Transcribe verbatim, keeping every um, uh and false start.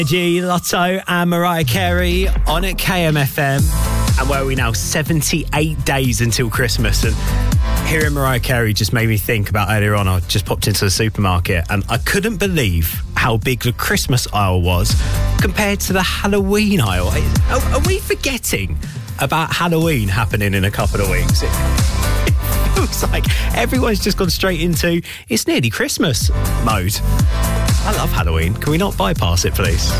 G, Lotto and Mariah Carey on at K M F M. And where are we now? seventy-eight days until Christmas. And hearing Mariah Carey just made me think about earlier on. I just popped into the supermarket and I couldn't believe how big the Christmas aisle was compared to the Halloween aisle. Are, are we forgetting about Halloween happening in a couple of weeks? It, it feels like everyone's just gone straight into it's nearly Christmas mode. I love Halloween. Can we not bypass it, please?